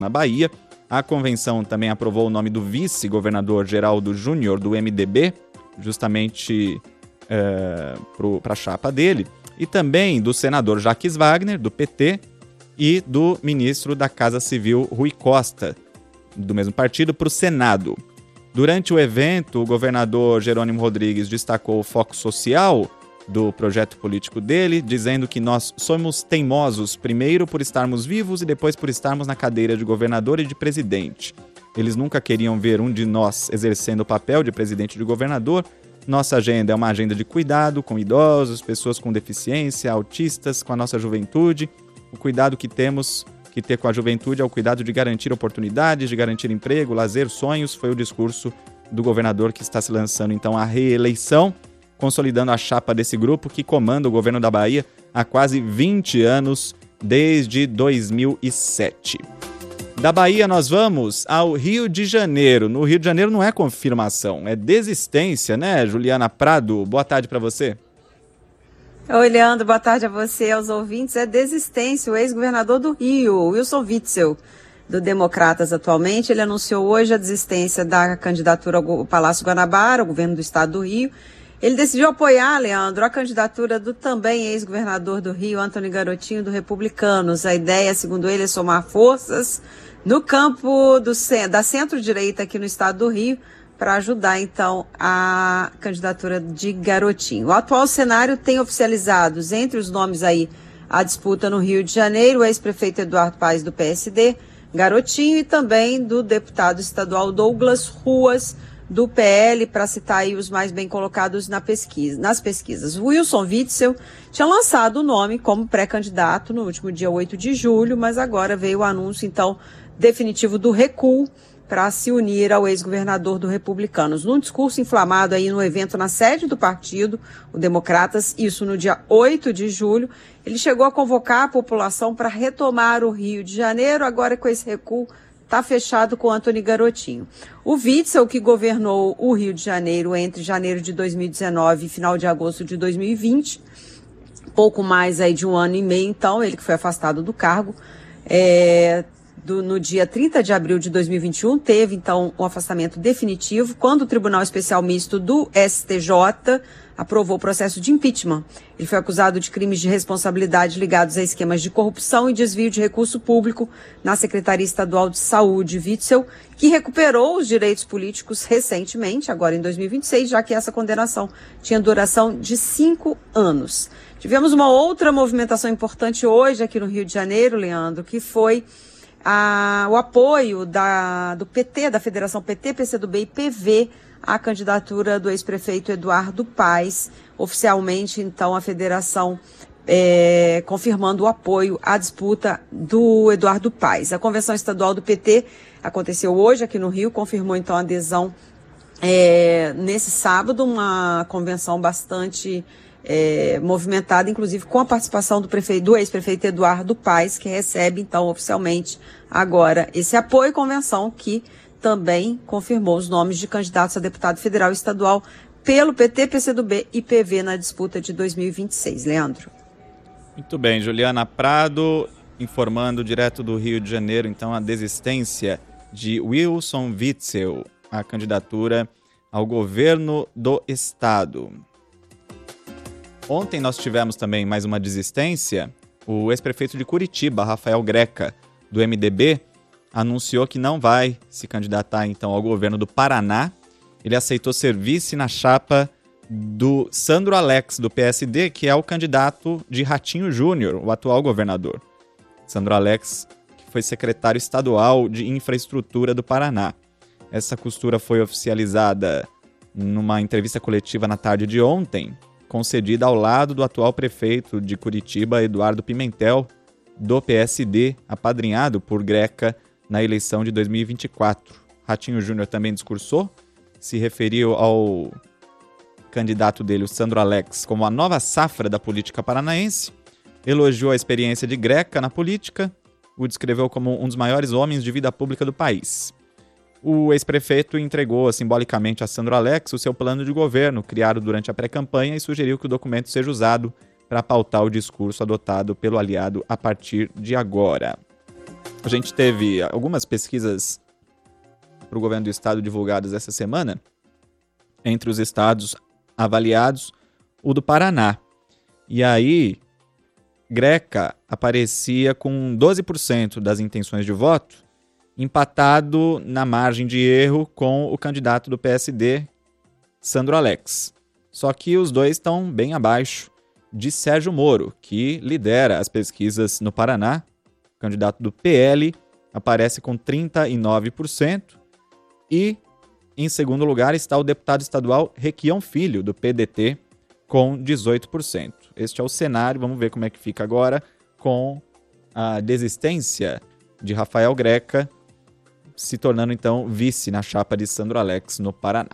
na Bahia. A convenção também aprovou o nome do vice-governador Geraldo Júnior, do MDB, justamente para a chapa dele, e também do senador Jacques Wagner, do PT, e do ministro da Casa Civil, Rui Costa, do mesmo partido, para o Senado. Durante o evento, o governador Jerônimo Rodrigues destacou o foco social do projeto político dele, dizendo que nós somos teimosos, primeiro por estarmos vivos e depois por estarmos na cadeira de governador e de presidente. Eles nunca queriam ver um de nós exercendo o papel de presidente e de governador. Nossa agenda é uma agenda de cuidado com idosos, pessoas com deficiência, autistas, com a nossa juventude. O cuidado que temos que ter com a juventude é o cuidado de garantir oportunidades, de garantir emprego, lazer, sonhos. Foi o discurso do governador que está se lançando então à reeleição, consolidando a chapa desse grupo que comanda o governo da Bahia há quase 20 anos, desde 2007. Da Bahia nós vamos ao Rio de Janeiro. No Rio de Janeiro não é confirmação, é desistência, né, Juliana Prado? Boa tarde para você. Oi, Leandro, boa tarde a você e aos ouvintes. É desistência, o ex-governador do Rio, Wilson Witzel, do Democratas atualmente. Ele anunciou hoje a desistência da candidatura ao Palácio Guanabara, ao governo do estado do Rio. Ele decidiu apoiar, Leandro, a candidatura do também ex-governador do Rio, Antony Garotinho, do Republicanos. A ideia, segundo ele, é somar forças no campo da centro-direita aqui no estado do Rio para ajudar, então, a candidatura de Garotinho. O atual cenário tem oficializados entre os nomes aí a disputa no Rio de Janeiro, o ex-prefeito Eduardo Paes, do PSD, Garotinho, e também do deputado estadual Douglas Ruas, do PL, para citar aí os mais bem colocados nas pesquisas. O Wilson Witzel tinha lançado o nome como pré-candidato no último dia 8 de julho, mas agora veio o anúncio, então, definitivo do recuo para se unir ao ex-governador do Republicanos. Num discurso inflamado aí no evento na sede do partido, o Democratas, isso no dia 8 de julho, ele chegou a convocar a população para retomar o Rio de Janeiro, agora com esse recuo está fechado com Antony Garotinho. O Witzel, que governou o Rio de Janeiro entre janeiro de 2019 e final de agosto de 2020, pouco mais aí de um ano e meio, então, ele que foi afastado do cargo, no dia 30 de abril de 2021, teve, então, um afastamento definitivo, quando o Tribunal Especial Misto do STJ aprovou o processo de impeachment. Ele foi acusado de crimes de responsabilidade ligados a esquemas de corrupção e desvio de recurso público na Secretaria Estadual de Saúde. Witzel, que recuperou os direitos políticos recentemente, agora em 2026, já que essa condenação tinha duração de 5 anos. Tivemos uma outra movimentação importante hoje aqui no Rio de Janeiro, Leandro, que foi o apoio do PT, da Federação PT, PCdoB e PV, à candidatura do ex-prefeito Eduardo Paes. Oficialmente, então, a federação confirmando o apoio à disputa do Eduardo Paes. A convenção estadual do PT aconteceu hoje aqui no Rio, confirmou, então, a adesão nesse sábado, uma convenção bastante movimentada, inclusive com a participação do ex-prefeito Eduardo Paes, que recebe, então, oficialmente agora esse apoio, convenção que também confirmou os nomes de candidatos a deputado federal e estadual pelo PT, PCdoB e PV na disputa de 2026. Leandro. Muito bem, Juliana Prado, informando direto do Rio de Janeiro, então, a desistência de Wilson Witzel, a candidatura ao governo do estado. Ontem nós tivemos também mais uma desistência. O ex-prefeito de Curitiba, Rafael Greca, do MDB, anunciou que não vai se candidatar então ao governo do Paraná. Ele aceitou ser vice na chapa do Sandro Alex, do PSD, que é o candidato de Ratinho Júnior, o atual governador. Sandro Alex, que foi secretário estadual de infraestrutura do Paraná. Essa costura foi oficializada numa entrevista coletiva na tarde de ontem, concedida ao lado do atual prefeito de Curitiba, Eduardo Pimentel, do PSD, apadrinhado por Greca na eleição de 2024. Ratinho Júnior também discursou, se referiu ao candidato dele, o Sandro Alex, como a nova safra da política paranaense, elogiou a experiência de Greca na política, o descreveu como um dos maiores homens de vida pública do país. O ex-prefeito entregou simbolicamente a Sandro Alex o seu plano de governo, criado durante a pré-campanha, e sugeriu que o documento seja usado para pautar o discurso adotado pelo aliado a partir de agora. A gente teve algumas pesquisas para o governo do estado divulgadas essa semana. Entre os estados avaliados, o do Paraná. E aí, Greca aparecia com 12% das intenções de voto, empatado na margem de erro com o candidato do PSD, Sandro Alex. Só que os dois estão bem abaixo de Sérgio Moro, que lidera as pesquisas no Paraná. O candidato do PL aparece com 39%. E, em segundo lugar, está o deputado estadual Requião Filho, do PDT, com 18%. Este é o cenário, vamos ver como é que fica agora com a desistência de Rafael Greca, se tornando então vice na chapa de Sandro Alex no Paraná.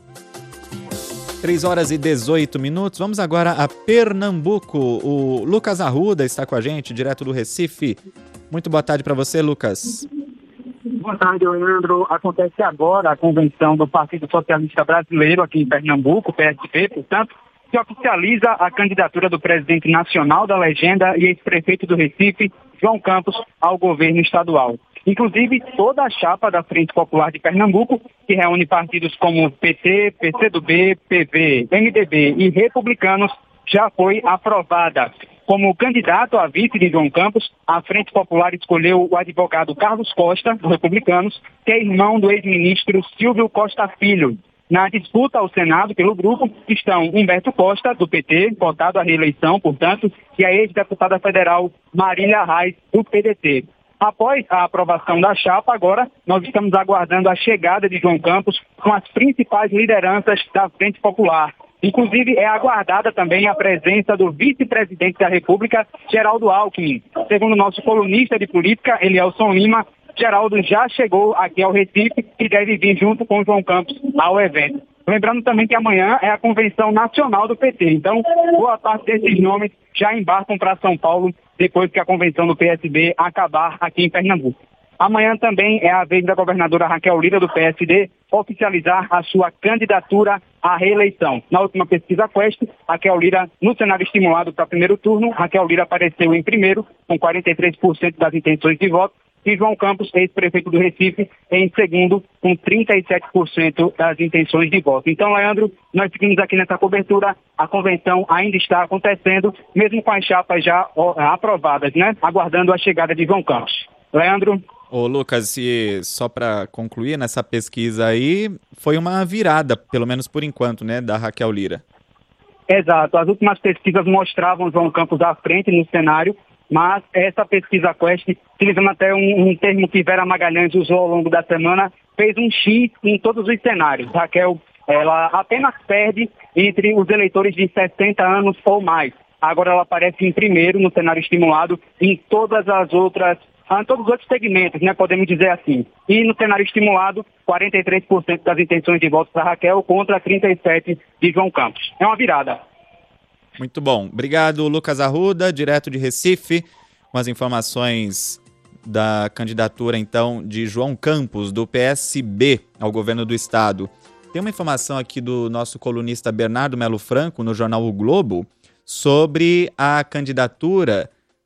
3h18. Vamos agora a Pernambuco. O Lucas Arruda está com a gente, direto do Recife. Muito boa tarde para você, Lucas. Boa tarde, Leandro. Acontece agora a convenção do Partido Socialista Brasileiro aqui em Pernambuco, PSB, portanto, que oficializa a candidatura do presidente nacional da legenda e ex-prefeito do Recife, João Campos, ao governo estadual. Inclusive, toda a chapa da Frente Popular de Pernambuco, que reúne partidos como PT, PCdoB, PV, MDB e Republicanos, já foi aprovada. Como candidato a vice de João Campos, a Frente Popular escolheu o advogado Carlos Costa, do Republicanos, que é irmão do ex-ministro Silvio Costa Filho. Na disputa ao Senado pelo grupo estão Humberto Costa, do PT, votado à reeleição, portanto, e a ex-deputada federal Marília Reis, do PDT. Após a aprovação da chapa, agora nós estamos aguardando a chegada de João Campos com as principais lideranças da Frente Popular. Inclusive, é aguardada também a presença do vice-presidente da República, Geraldo Alckmin. Segundo o nosso colunista de política, Elielson Lima, Geraldo já chegou aqui ao Recife e deve vir junto com João Campos ao evento. Lembrando também que amanhã é a convenção nacional do PT. Então, boa parte desses nomes já embarcam para São Paulo depois que a convenção do PSB acabar aqui em Pernambuco. Amanhã também é a vez da governadora Raquel Lira, do PSD, oficializar a sua candidatura à reeleição. Na última pesquisa Quest, Raquel Lira, no cenário estimulado para primeiro turno, Raquel Lira apareceu em primeiro, com 43% das intenções de voto, e João Campos, ex-prefeito do Recife, em segundo, com 37% das intenções de voto. Então, Leandro, nós seguimos aqui nessa cobertura, a convenção ainda está acontecendo, mesmo com as chapas já aprovadas, né? Aguardando a chegada de João Campos. Leandro? Ô Lucas, e só para concluir, nessa pesquisa aí, foi uma virada, pelo menos por enquanto, né, da Raquel Lira. Exato, as últimas pesquisas mostravam João Campos à frente no cenário, mas essa pesquisa Quest, utilizando até um termo que Vera Magalhães usou ao longo da semana, fez um X em todos os cenários. Raquel, ela apenas perde entre os eleitores de 60 anos ou mais. Agora ela aparece em primeiro no cenário estimulado em todos os outros segmentos, né, podemos dizer assim. E no cenário estimulado, 43% das intenções de voto para Raquel contra 37% de João Campos. É uma virada. Muito bom. Obrigado, Lucas Arruda, direto de Recife, com as informações da candidatura, então, de João Campos, do PSB, ao governo do estado. Tem uma informação aqui do nosso colunista Bernardo Melo Franco, no jornal O Globo, sobre a candidatura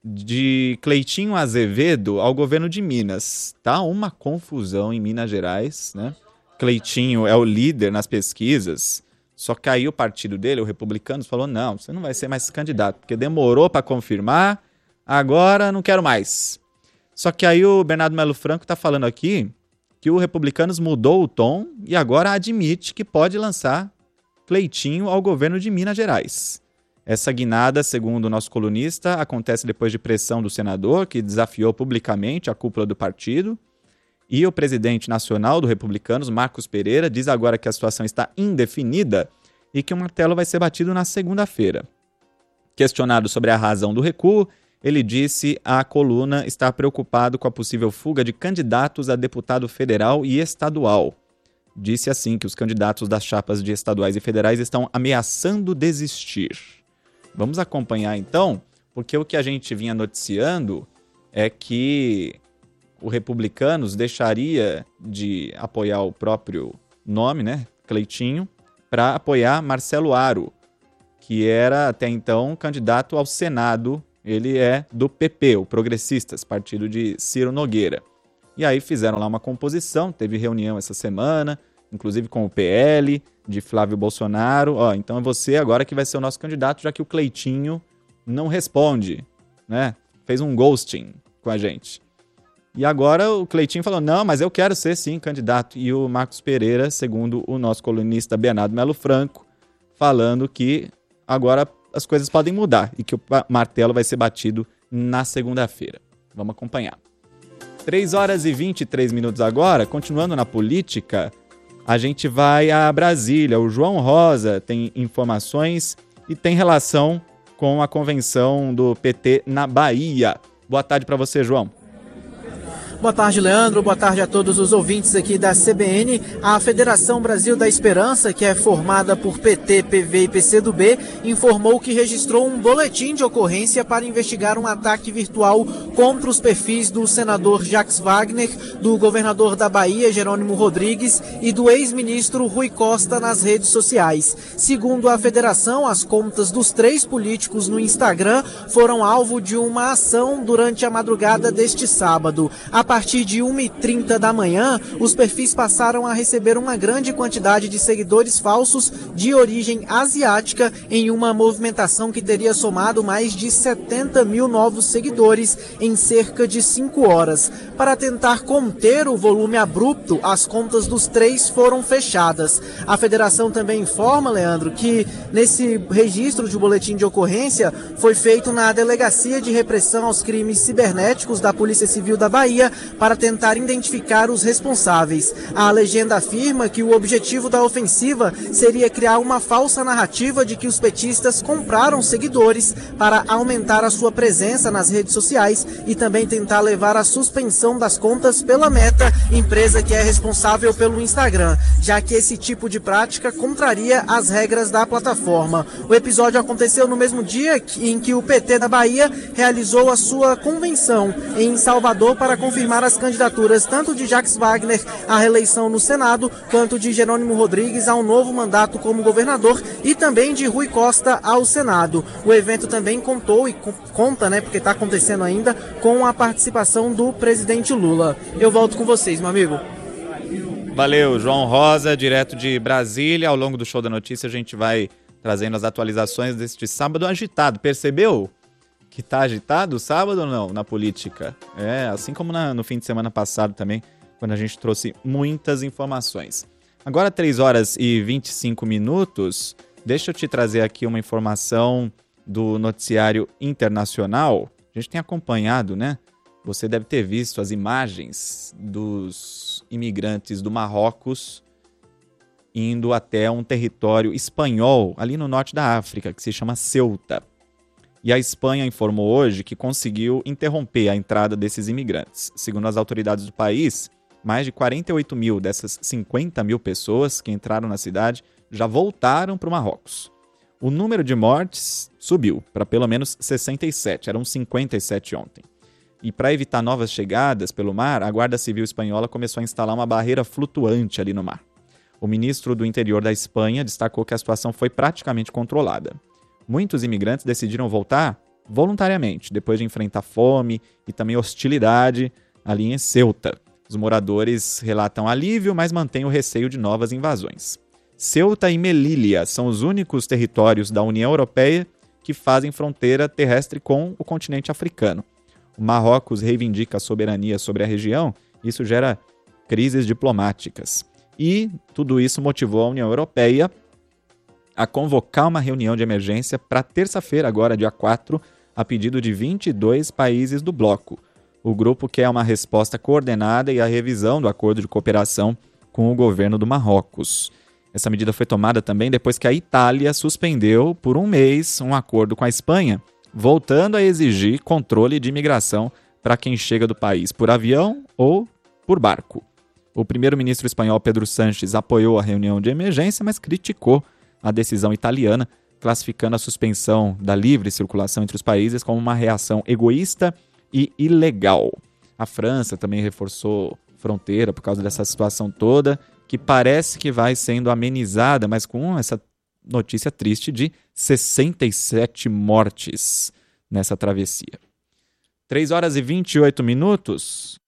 de Cleitinho Azevedo ao governo de Minas. Tá uma confusão em Minas Gerais, né? Cleitinho é o líder nas pesquisas, só que aí o partido dele, o Republicanos, falou, não, você não vai ser mais candidato, porque demorou para confirmar, agora não quero mais. Só que aí o Bernardo Melo Franco está falando aqui que o Republicanos mudou o tom e agora admite que pode lançar Cleitinho ao governo de Minas Gerais. Essa guinada, segundo o nosso colunista, acontece depois de pressão do senador, que desafiou publicamente a cúpula do partido. E o presidente nacional do Republicanos, Marcos Pereira, diz agora que a situação está indefinida e que o martelo vai ser batido na segunda-feira. Questionado sobre a razão do recuo, ele disse à coluna estar preocupado com a possível fuga de candidatos a deputado federal e estadual. Disse assim que os candidatos das chapas de estaduais e federais estão ameaçando desistir. Vamos acompanhar então, porque o que a gente vinha noticiando é que o Republicanos deixaria de apoiar o próprio nome, né, Cleitinho, para apoiar Marcelo Aro, que era até então candidato ao Senado Ele é do PP, o Progressistas, partido de Ciro Nogueira. E aí fizeram lá uma composição, teve reunião essa semana, inclusive com o PL, de Flávio Bolsonaro. Então é você agora que vai ser o nosso candidato, já que o Cleitinho não responde, né? Fez um ghosting com a gente. E agora o Cleitinho falou, não, mas eu quero ser sim candidato. E o Marcos Pereira, segundo o nosso colunista Bernardo Melo Franco, falando que agora as coisas podem mudar e que o martelo vai ser batido na segunda-feira. Vamos acompanhar. 3h23 agora, continuando na política, a gente vai a Brasília. O João Rosa tem informações e tem relação com a convenção do PT na Bahia. Boa tarde para você, João. Boa tarde, Leandro. Boa tarde a todos os ouvintes aqui da CBN. A Federação Brasil da Esperança, que é formada por PT, PV e PCdoB, informou que registrou um boletim de ocorrência para investigar um ataque virtual contra os perfis do senador Jacques Wagner, do governador da Bahia, Jerônimo Rodrigues, e do ex-ministro Rui Costa nas redes sociais. Segundo a federação, as contas dos 3 políticos no Instagram foram alvo de uma ação durante a madrugada deste sábado. A partir de 1h30 da manhã, os perfis passaram a receber uma grande quantidade de seguidores falsos de origem asiática em uma movimentação que teria somado mais de 70 mil novos seguidores em cerca de 5 horas. Para tentar conter o volume abrupto, as contas dos 3 foram fechadas. A federação também informa, Leandro, que nesse registro de boletim de ocorrência foi feito na Delegacia de Repressão aos Crimes Cibernéticos da Polícia Civil da Bahia, para tentar identificar os responsáveis. A legenda afirma que o objetivo da ofensiva seria criar uma falsa narrativa de que os petistas compraram seguidores para aumentar a sua presença nas redes sociais e também tentar levar à suspensão das contas pela Meta, empresa que é responsável pelo Instagram, já que esse tipo de prática contraria as regras da plataforma. O episódio aconteceu no mesmo dia em que o PT da Bahia realizou a sua convenção em Salvador para confirmar as candidaturas tanto de Jacques Wagner à reeleição no Senado, quanto de Jerônimo Rodrigues ao novo mandato como governador e também de Rui Costa ao Senado. O evento também contou e conta, porque está acontecendo ainda, com a participação do presidente Lula. Eu volto com vocês, meu amigo. Valeu, João Rosa, direto de Brasília. Ao longo do Show da Notícia a gente vai trazendo as atualizações deste sábado agitado. Percebeu que tá agitado sábado ou não na política? Assim como no fim de semana passado também, quando a gente trouxe muitas informações. Agora 3h25, deixa eu te trazer aqui uma informação do noticiário internacional. A gente tem acompanhado, né? Você deve ter visto as imagens dos imigrantes do Marrocos indo até um território espanhol, ali no norte da África, que se chama Ceuta. E a Espanha informou hoje que conseguiu interromper a entrada desses imigrantes. Segundo as autoridades do país, mais de 48 mil dessas 50 mil pessoas que entraram na cidade já voltaram para o Marrocos. O número de mortes subiu para pelo menos 67, eram 57 ontem. E para evitar novas chegadas pelo mar, a Guarda Civil Espanhola começou a instalar uma barreira flutuante ali no mar. O ministro do Interior da Espanha destacou que a situação foi praticamente controlada. Muitos imigrantes decidiram voltar voluntariamente, depois de enfrentar fome e também hostilidade ali em Ceuta. Os moradores relatam alívio, mas mantêm o receio de novas invasões. Ceuta e Melilla são os únicos territórios da União Europeia que fazem fronteira terrestre com o continente africano. O Marrocos reivindica a soberania sobre a região, e isso gera crises diplomáticas. E tudo isso motivou a União Europeia a convocar uma reunião de emergência para terça-feira, agora dia 4, a pedido de 22 países do bloco. O grupo quer uma resposta coordenada e a revisão do acordo de cooperação com o governo do Marrocos. Essa medida foi tomada também depois que a Itália suspendeu por um mês um acordo com a Espanha, voltando a exigir controle de imigração para quem chega do país por avião ou por barco. O primeiro-ministro espanhol Pedro Sánchez apoiou a reunião de emergência, mas criticou a decisão italiana, classificando a suspensão da livre circulação entre os países como uma reação egoísta e ilegal. A França também reforçou fronteira por causa dessa situação toda, que parece que vai sendo amenizada, mas com essa notícia triste de 67 mortes nessa travessia. 3h28.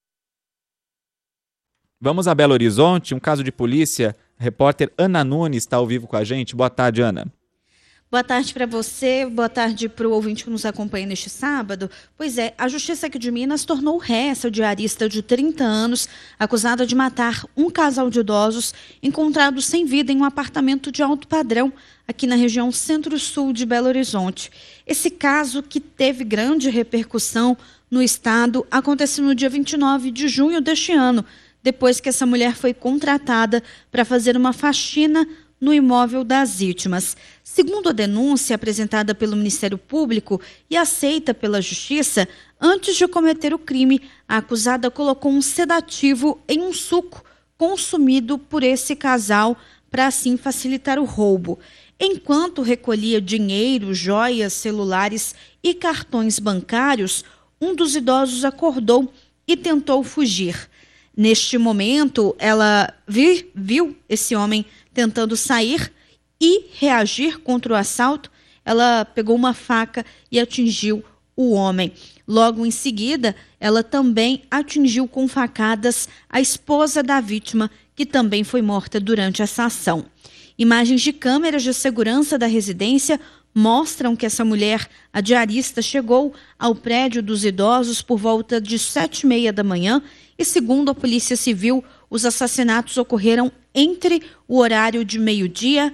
Vamos a Belo Horizonte, um caso de polícia. A repórter Ana Nunes está ao vivo com a gente. Boa tarde, Ana. Boa tarde para você, boa tarde para o ouvinte que nos acompanha neste sábado. Pois é, a Justiça aqui de Minas tornou ré essa diarista de 30 anos, acusada de matar um casal de idosos encontrados sem vida em um apartamento de alto padrão, aqui na região centro-sul de Belo Horizonte. Esse caso, que teve grande repercussão no estado, aconteceu no dia 29 de junho deste ano, depois que essa mulher foi contratada para fazer uma faxina no imóvel das vítimas. Segundo a denúncia apresentada pelo Ministério Público e aceita pela Justiça, antes de cometer o crime, a acusada colocou um sedativo em um suco consumido por esse casal para assim facilitar o roubo. Enquanto recolhia dinheiro, joias, celulares e cartões bancários, um dos idosos acordou e tentou fugir. Neste momento, ela viu esse homem tentando sair e reagir contra o assalto. Ela pegou uma faca e atingiu o homem. Logo em seguida, ela também atingiu com facadas a esposa da vítima, que também foi morta durante essa ação. Imagens de câmeras de segurança da residência mostram que essa mulher, a diarista, chegou ao prédio dos idosos por volta de 7h30 da manhã e, segundo a Polícia Civil, os assassinatos ocorreram entre o horário de meio-dia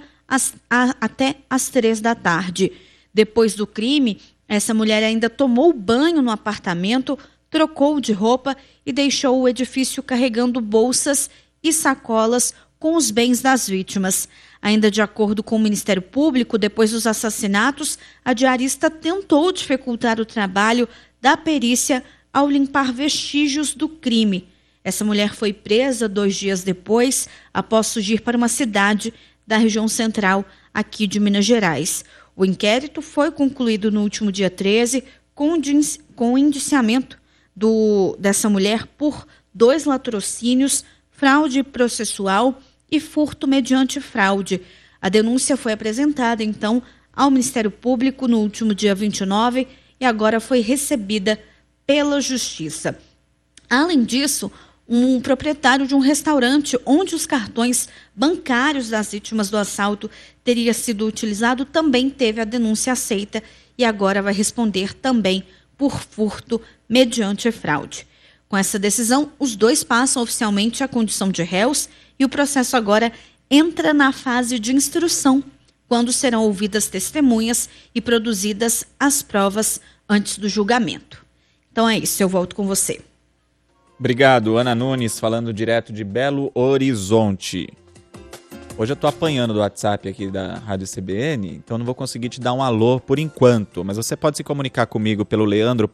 até as 3 da tarde. Depois do crime, essa mulher ainda tomou banho no apartamento, trocou de roupa e deixou o edifício carregando bolsas e sacolas com os bens das vítimas. Ainda de acordo com o Ministério Público, depois dos assassinatos, a diarista tentou dificultar o trabalho da perícia ao limpar vestígios do crime. Essa mulher foi presa 2 dias depois, após fugir para uma cidade da região central aqui de Minas Gerais. O inquérito foi concluído no último dia 13, com o indiciamento dessa mulher por 2 latrocínios, fraude processual e furto mediante fraude. A denúncia foi apresentada, então, ao Ministério Público no último dia 29 e agora foi recebida pela Justiça. Além disso, um proprietário de um restaurante onde os cartões bancários das vítimas do assalto teria sido utilizado também teve a denúncia aceita e agora vai responder também por furto mediante fraude. Com essa decisão, os 2 passam oficialmente à condição de réus e o processo agora entra na fase de instrução, quando serão ouvidas testemunhas e produzidas as provas antes do julgamento. Então é isso, eu volto com você. Obrigado, Ana Nunes, falando direto de Belo Horizonte. Hoje eu tô apanhando do WhatsApp aqui da Rádio CBN, então não vou conseguir te dar um alô por enquanto, mas você pode se comunicar comigo pelo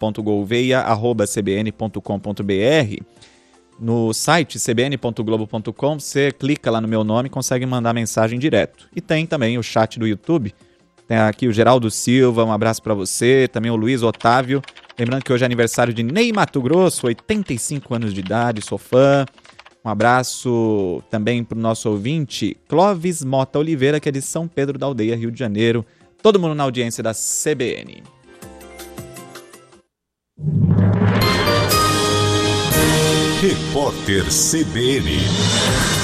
leandro.gouveia@cbn.com.br. No site cbn.globo.com, você clica lá no meu nome e consegue mandar mensagem direto. E tem também o chat do YouTube. Tem aqui o Geraldo Silva, um abraço para você. Também o Luiz Otávio. Lembrando que hoje é aniversário de Ney Mato Grosso, 85 anos de idade, sou fã. Um abraço também para o nosso ouvinte, Clóvis Mota Oliveira, que é de São Pedro da Aldeia, Rio de Janeiro. Todo mundo na audiência da CBN. Repórter CBN.